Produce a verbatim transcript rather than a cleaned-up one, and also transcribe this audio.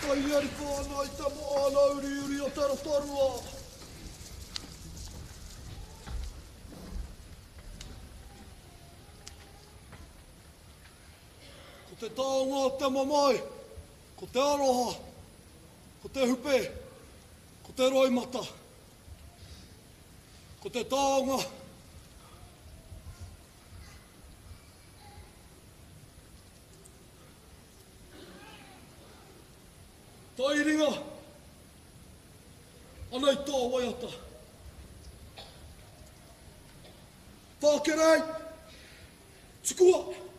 tai eri koanaita moana yri yri o taro tarua. Ko te taonga o te mamai, ko te aroha, ko te hupe, ko te roimata, ko te taonga, tairinga, anei tā waiata. Whākerei, tukua.